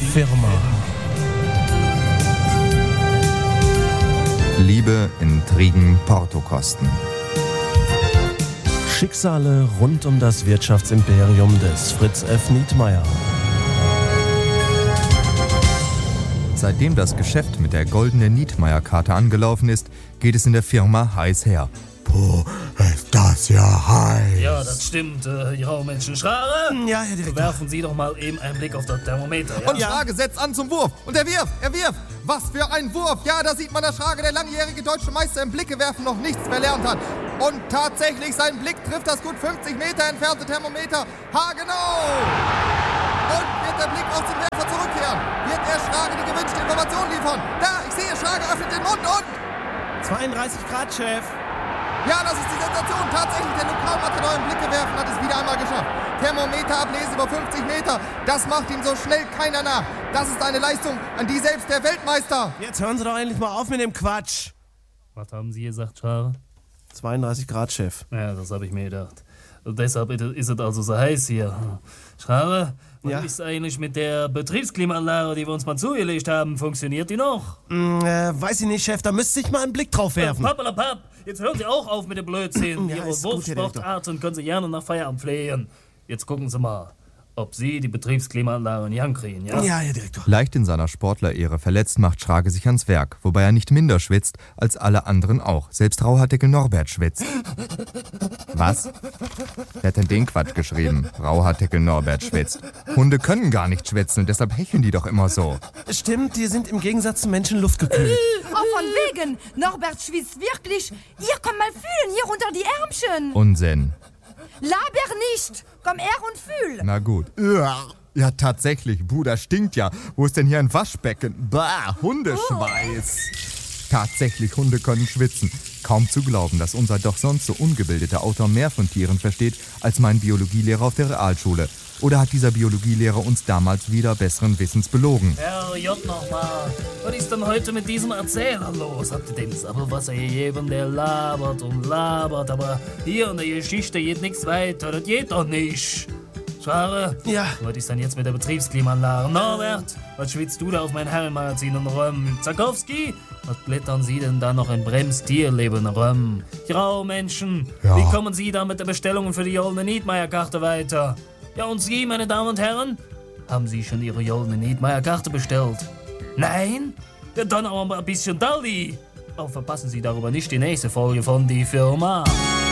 Firma. Liebe, Intrigen, Portokosten. Schicksale rund um das Wirtschaftsimperium des Fritz F. Nietmeyer. Seitdem das Geschäft mit der goldenen Nietmeyer-Karte angelaufen ist, geht es in der Firma heiß her. Puh, ist das ja heiß. Ja, das stimmt. Ja, Menschen, Schrare. Ja, Herr Direktor. Werfen Sie doch mal eben einen Blick auf das Thermometer. Ja? Und Schrage setzt an zum Wurf. Und er wirft. Was für ein Wurf. Ja, da sieht man, dass Schrage, der langjährige deutsche Meister im Blicke werfen, noch nichts verlernt hat. Und tatsächlich, sein Blick trifft das gut 50 Meter entfernte Thermometer. Haargenau! Und wird der Blick aus dem Werfer zurückkehren? Wird er Schrage die gewünschte Information liefern? Da, ich sehe, Schrage öffnet den Mund und... 32 Grad, Chef. Ja, das ist die Sensation. Tatsächlich, der Lokalmatador im Blicke werfen hat es wieder einmal geschafft. Thermometerablese über 50 Meter. Das macht ihm so schnell keiner nach. Das ist eine Leistung, an die selbst der Weltmeister... Jetzt hören Sie doch endlich mal auf mit dem Quatsch. Was haben Sie gesagt, Schrare? 32 Grad, Chef. Ja, das habe ich mir gedacht. Und deshalb ist es also so heiß hier. Schrare, was ist eigentlich mit der Betriebsklimaanlage, die wir uns mal zugelegt haben? Funktioniert die noch? Weiß ich nicht, Chef, da müsste ich mal einen Blick drauf werfen. Pappalapapp, jetzt hören Sie auch auf mit dem Blödsinn. Ja, Ihre ist gut, Herr Direktor. Wurfsportarten können Sie gerne nach Feierabend pflegen. Jetzt gucken Sie mal, ob Sie die Betriebsklimaanlage in die Hand kriegen, ja? Ja, Herr Direktor. Leicht in seiner Sportlerehre verletzt, macht Schrage sich ans Werk, wobei er nicht minder schwitzt als alle anderen auch. Selbst Rauhaardeckel Norbert schwitzt. Was? Wer hat denn den Quatsch geschrieben? Rauhaardeckel Norbert schwitzt. Hunde können gar nicht schwitzen, deshalb hecheln die doch immer so. Stimmt, die sind im Gegensatz zum Menschen luftgekühlt. Oh, von wegen. Norbert schwitzt wirklich. Ihr kommt mal fühlen, hier unter die Ärmchen. Unsinn. Laber nicht. Komm her und fühl. Na gut. Ja, tatsächlich. Bruder, stinkt ja. Wo ist denn hier ein Waschbecken? Bah, Hundeschweiß. Tatsächlich, Hunde können schwitzen. Kaum zu glauben, dass unser doch sonst so ungebildeter Autor mehr von Tieren versteht als mein Biologielehrer auf der Realschule. Oder hat dieser Biologielehrer uns damals wieder besseren Wissens belogen? Herr J. nochmal, was ist denn heute mit diesem Erzähler los? Habt ihr dem Sabbelwasser gegeben? Der labert und labert, aber hier in der Geschichte geht nichts weiter. Das geht doch nicht. Schrare? Ja. Was ist denn jetzt mit der Betriebsklimaanlage? Norbert, was schwitzt du da auf mein Herrenmagazin in Röm? Zakowski? Was blättern Sie denn da noch in Brems Tierleben in Röm? Grau Menschen, Ja. Wie kommen Sie da mit den Bestellungen für die goldene Nietmeyer-Karte weiter? Ja, und Sie, meine Damen und Herren? Haben Sie schon Ihre goldene Nietmeyer-Karte bestellt? Nein? Ja, dann aber mal ein bisschen Dalli. Oh, verpassen Sie darüber nicht die nächste Folge von Die Firma.